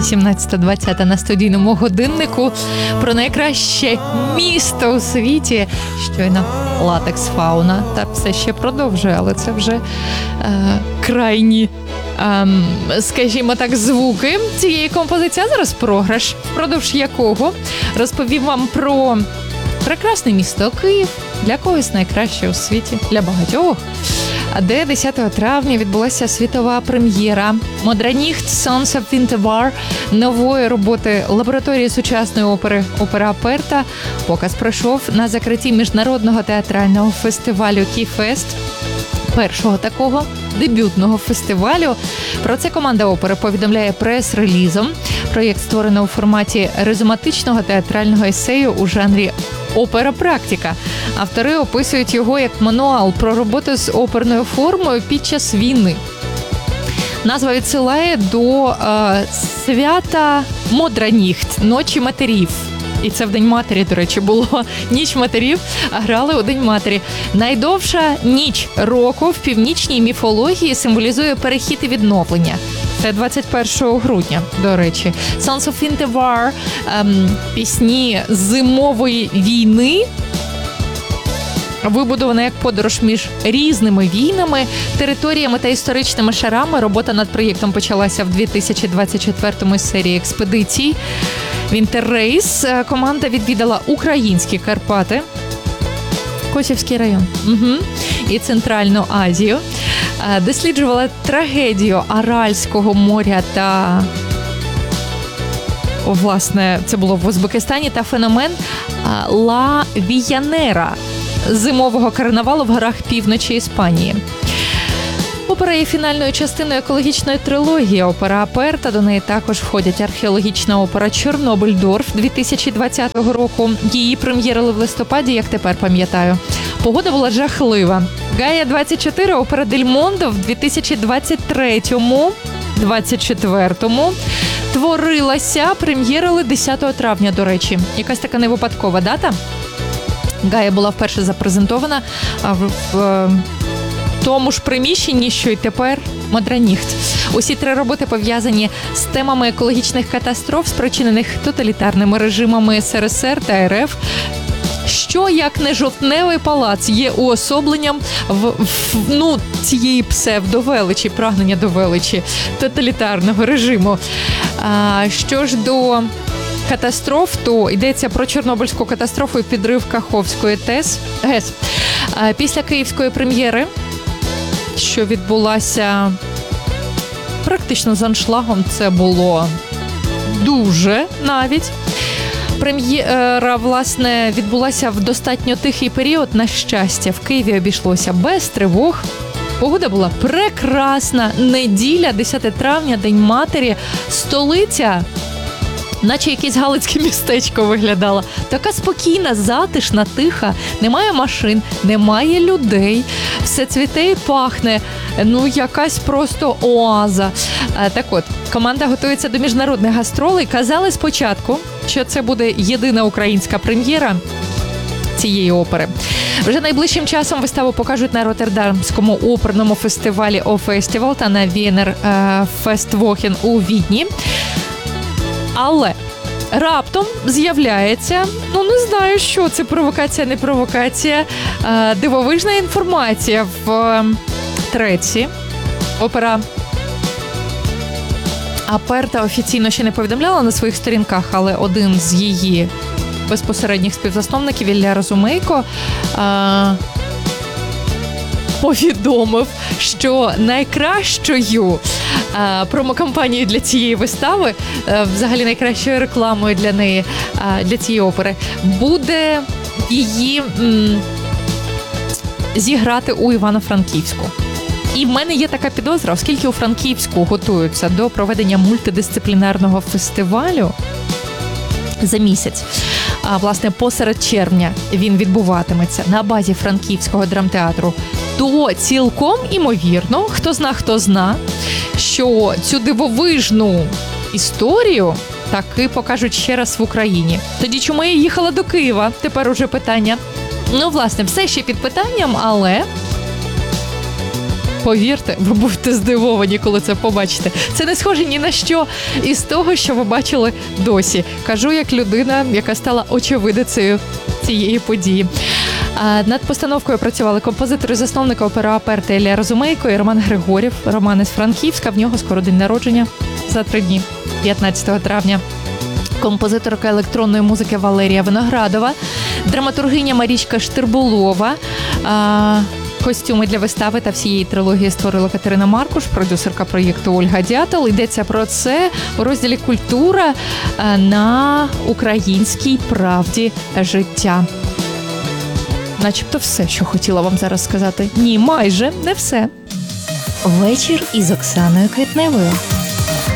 17:20 на студійному годиннику. Про найкраще місто у світі. Щойно Латекс Фауна. Та все ще продовжує, але це вже крайні, скажімо так, звуки цієї композиції. А зараз програш, впродовж якого розповім вам про прекрасне місто Київ. Для когось найкраще у світі, для багатьох. Де 10 травня відбулася світова прем'єра «Модраніхт Sons of Winterval» нової роботи лабораторії сучасної опери «Опера Аперта». Показ пройшов на закритті міжнародного театрального фестивалю «Кіфест», першого такого дебютного фестивалю. Про це команда опери повідомляє прес-релізом. Проєкт створено у форматі резуматичного театрального есею у жанрі опера-практика. Автори описують його як мануал про роботу з оперною формою під час війни. Назва відсилає до свята Модраніхт, Ночі матерів. І це в День матері, до речі, було. Ніч матерів, а грали у День матері. Найдовша ніч року в північній міфології символізує перехід і відновлення. Це 21 грудня, до речі. Sons of Winterval – пісні зимової війни, вибудована як подорож між різними війнами, територіями та історичними шарами. Робота над проєктом почалася в 2024-му із серії експедицій Winter Race. Команда відвідала українські Карпати, Косівський район і Центральну Азію. Досліджувала трагедію Аральського моря та, власне, це було в Узбекистані, та феномен Ла Віянера – зимового карнавалу в горах півночі Іспанії. Опера є фінальною частиною екологічної трилогії «Опера Аперта». До неї також входять археологічна опера «Чорнобиль-Дорф» 2020 року. Її прем'єрили в листопаді, як тепер пам'ятаю. Погода була жахлива. Гая-24, опера Дель Мондо в 2023-24 творилася, прем'єрили 10 травня, до речі. Якась така невипадкова дата. Гая була вперше запрезентована в тому ж приміщенні, що й тепер Модраніхт. Усі три роботи пов'язані з темами екологічних катастроф, спричинених тоталітарними режимами СРСР та РФ, що, як не жовтневий палац, є уособленням цієї псевдовеличі, прагнення до величі тоталітарного режиму. Що ж до катастроф, то йдеться про Чорнобильську катастрофу і підрив Каховської ГЕС. Після київської прем'єри, що відбулася практично з аншлагом, це було дуже навіть. Прем'єра, власне, відбулася в достатньо тихий період, на щастя. В Києві обійшлося без тривог. Погода була прекрасна. Неділя, 10 травня, День матері. Столиця, наче якесь галицьке містечко виглядала. Така спокійна, затишна, тиха. Немає машин, немає людей. Все цвіте і пахне. Якась просто оаза. Так от, команда готується до міжнародних гастролей. Казали спочатку, що це буде єдина українська прем'єра цієї опери. Вже найближчим часом виставу покажуть на Роттердамському оперному фестивалі «О-Фестивал» та на Вієнер Фествохен у Відні. Але раптом з'являється, не знаю, що це, провокація, не провокація, дивовижна інформація в треці. Опера Аперта офіційно ще не повідомляла на своїх сторінках, але один з її безпосередніх співзасновників, Ілля Розумейко, повідомив, що найкращою промокампанією для цієї вистави, взагалі найкращою рекламою для неї, для цієї опери, буде її зіграти у Івано-Франківську. І в мене є така підозра, оскільки у Франківську готуються до проведення мультидисциплінарного фестивалю за місяць. Власне, посеред червня він відбуватиметься на базі Франківського драмтеатру, то цілком імовірно, хто зна, що цю дивовижну історію таки покажуть ще раз в Україні. Тоді чому я їхала до Києва? Тепер уже питання. Власне, все ще під питанням, але Повірте, ви будете здивовані, коли це побачите. Це не схоже ні на що із того, що ви бачили досі. Кажу як людина, яка стала очевидицею цієї події. Над постановкою працювали композитори, засновника опери «Аперта» Ілля Розумейко і Роман Григорів. Роман із Франківська, в нього скоро день народження за 3 дні, 15 травня. Композиторка електронної музики Валерія Виноградова, драматургиня Марічка Штирбулова. Костюми для вистави та всієї трилогії створила Катерина Маркуш, продюсерка проєкту Ольга Дятел. Йдеться про це у розділі «Культура» на Українській правді життя. Начебто все, що хотіла вам зараз сказати. Ні, майже не все. Вечір із Оксаною Квітневою.